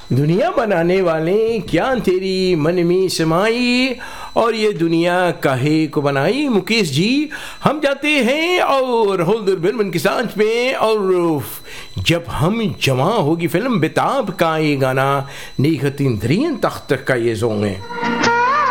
दुनिया बनाने वाले क्या तेरी मन में समाई, और ये दुनिया काहे को बनाई। मुकेश जी, हम जाते हैं और होल्डर बिलमन की सांच में, और जब हम जमा होगी फिल्म बेताब का ये गाना, नीखतीन दरीन तख्त का ये जोंग है।